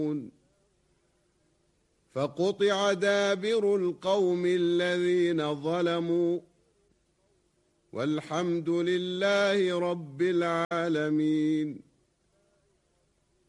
فقطع دابر القوم الذين ظلموا والحمد لله رب العالمين.